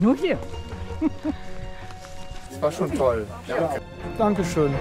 Nur hier. Das war schon toll. Ja. Dankeschön.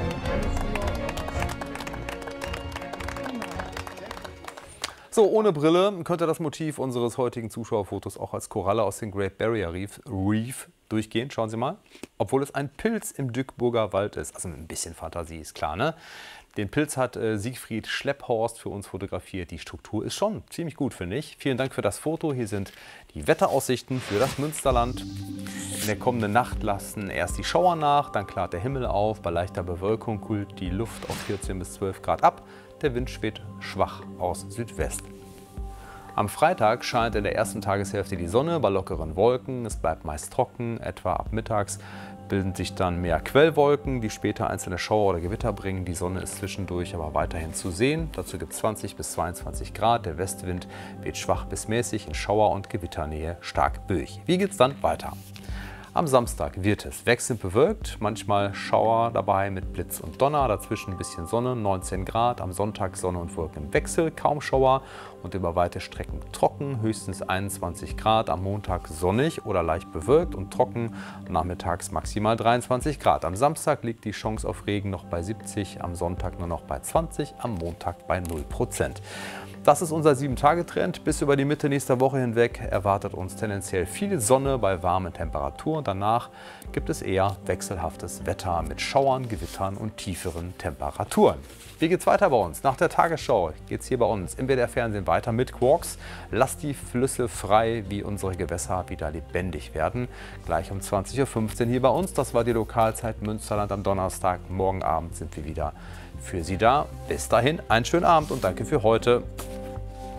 So, ohne Brille könnte das Motiv unseres heutigen Zuschauerfotos auch als Koralle aus dem Great Barrier Reef durchgehen. Schauen Sie mal. Obwohl es ein Pilz im Dückburger Wald ist. Also mit ein bisschen Fantasie, ist klar, ne? Den Pilz hat Siegfried Schlepphorst für uns fotografiert. Die Struktur ist schon ziemlich gut, finde ich. Vielen Dank für das Foto. Hier sind die Wetteraussichten für das Münsterland. In der kommenden Nacht lassen erst die Schauer nach, dann klart der Himmel auf. Bei leichter Bewölkung kühlt die Luft auf 14 bis 12 Grad ab. Der Wind weht schwach aus Südwest. Am Freitag scheint in der ersten Tageshälfte die Sonne bei lockeren Wolken. Es bleibt meist trocken, etwa ab mittags bilden sich dann mehr Quellwolken, die später einzelne Schauer oder Gewitter bringen. Die Sonne ist zwischendurch aber weiterhin zu sehen. Dazu gibt es 20 bis 22 Grad. Der Westwind weht schwach bis mäßig, in Schauer- und Gewitternähe stark böig. Wie geht's dann weiter? Am Samstag wird es wechselnd bewölkt, manchmal Schauer dabei mit Blitz und Donner, dazwischen ein bisschen Sonne, 19 Grad. Am Sonntag Sonne und Wolken im Wechsel, kaum Schauer und über weite Strecken trocken, höchstens 21 Grad. Am Montag sonnig oder leicht bewölkt und trocken, nachmittags maximal 23 Grad. Am Samstag liegt die Chance auf Regen noch bei 70, am Sonntag nur noch bei 20, am Montag bei 0%. Das ist unser 7-Tage-Trend. Bis über die Mitte nächster Woche hinweg erwartet uns tendenziell viel Sonne bei warmen Temperaturen. Danach gibt es eher wechselhaftes Wetter mit Schauern, Gewittern und tieferen Temperaturen. Wie geht's weiter bei uns? Nach der Tagesschau geht es hier bei uns im WDR-Fernsehen weiter mit Quarks. Lasst die Flüsse frei, wie unsere Gewässer wieder lebendig werden. Gleich um 20:15 Uhr hier bei uns. Das war die Lokalzeit Münsterland am Donnerstag. Morgen Abend sind wir wieder für Sie da. Bis dahin einen schönen Abend und danke für heute.